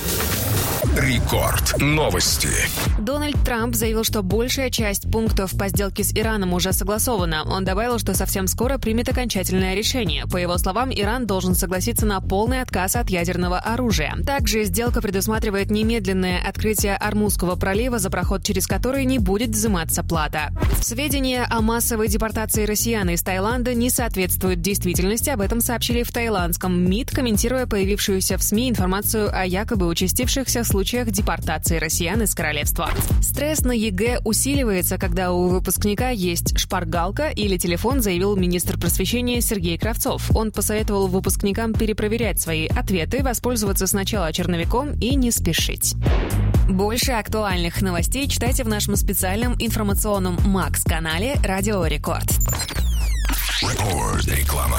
Рекорд. Новости. Дональд Трамп заявил, что большая часть пунктов по сделке с Ираном уже согласована. Он добавил, что совсем скоро примет окончательное решение. По его словам, Иран должен согласиться на полный отказ от ядерного оружия. Также сделка предусматривает немедленное открытие Ормузского пролива, за проход через который не будет взиматься плата. Сведения о массовой депортации россиян из Таиланда не соответствуют действительности. Об этом сообщили в таиландском МИД, комментируя появившуюся в СМИ информацию о якобы участившихся случаях депортации россиян из королевства. Стресс на ЕГЭ усиливается, когда у выпускника есть шпаргалка или телефон, заявил министр просвещения Сергей Кравцов. Он посоветовал выпускникам перепроверять свои ответы, воспользоваться сначала черновиком и не спешить. Больше актуальных новостей читайте в нашем специальном информационном Макс-канале «Радио Рекорд». Реклама.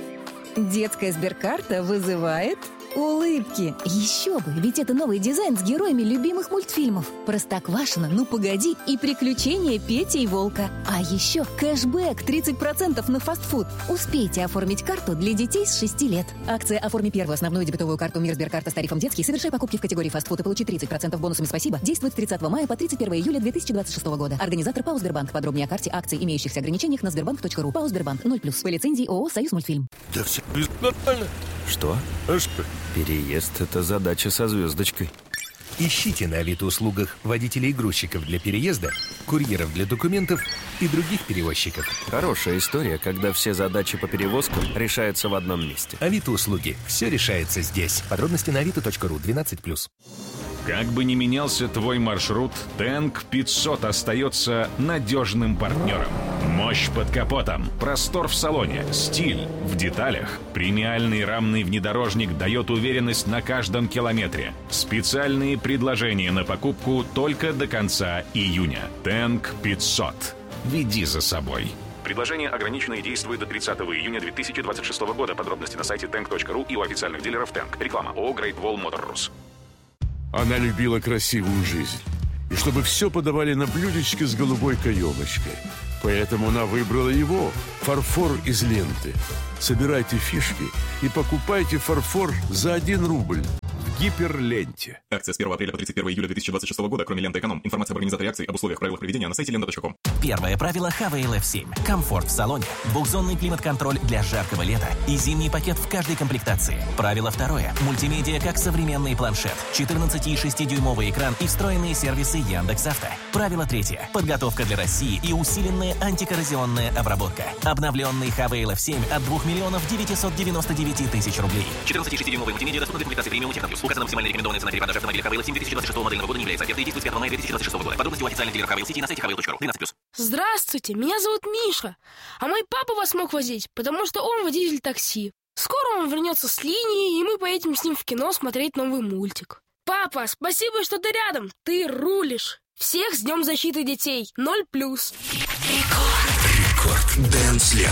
Детская Сберкарта вызывает улыбки. Еще бы, ведь это новый дизайн с героями любимых мультфильмов. Простоквашино, Ну погоди и Приключения Пети и Волка. А еще кэшбэк 30% на фастфуд. Успейте оформить карту для детей с 6 лет. Акция «Оформи первую основную дебетовую карту Мир Сберкарта с тарифом детский. Совершай покупки в категории фастфуд и получи 30% бонусами «Спасибо». Действует с 30 мая по 31 июля 2026 года. Организатор ПАО «Сбербанк». Подробнее о карте, акций, имеющихся ограничениях на sberbank.ru. ПАО «Сбербанк» 0+. По лицензии ООО «Союз мультфильм». Да все нормально. Что? А что? Переезд — это задача со звездочкой. Ищите на Авито-услугах водителей и грузчиков для переезда, курьеров для документов и других перевозчиков. Хорошая история, когда все задачи по перевозкам решаются в одном месте. Авито-услуги. Все решается здесь. Подробности на avito.ru 12+. Как бы ни менялся твой маршрут, Тэнк 500 остается надежным партнером. Мощь под капотом, простор в салоне, стиль в деталях. Премиальный рамный внедорожник дает уверенность на каждом километре. Специальные предложения на покупку только до конца июня. Тэнк 500. Веди за собой. Предложение ограничено и действует до 30 июня 2026 года. Подробности на сайте tank.ru и у официальных дилеров Тэнк. Реклама ООО Great Wall Motors. Она любила красивую жизнь. И чтобы все подавали на блюдечке с голубой каемочкой. Поэтому она выбрала его, фарфор из ленты. Собирайте фишки и покупайте фарфор за 1 рубль в Гиперленте. Акция с 1 апреля по 31 июля 2026 года, кроме ленты «Эконом». Информация об организаторе акции, об условиях, правилах проведения на сайте lenta.com. Первое правило Havail F7. Комфорт в салоне, двухзонный климат-контроль для жаркого лета и зимний пакет в каждой комплектации. Правило второе. Мультимедиа как современный планшет, 14,6-дюймовый экран и встроенные сервисы Яндекс.Авто. Правило третье. Подготовка для России и усиленная антикоррозионная обработка. Обновленный Havail F7 от 2 999 000 рублей. 14,6-дюймовый мультимедиа доступны в комплектации премиум Техноплюс. Указана максимальная рекомендованная цена перепродажи автомобиля Havail 7 2026 модельного года не является. Оферта действует с 5 мая 2026 года. Подробности у официальных дилеров Havail City на сайте havail.ru. 12+. Здравствуйте, меня зовут Миша. А мой папа вас мог возить, потому что он водитель такси. Скоро он вернется с линии, и мы поедем с ним в кино смотреть новый мультик. Папа, спасибо, что ты рядом. Ты рулишь. Всех с Днем защиты детей. 0+. Рекорд Дэнс Лето.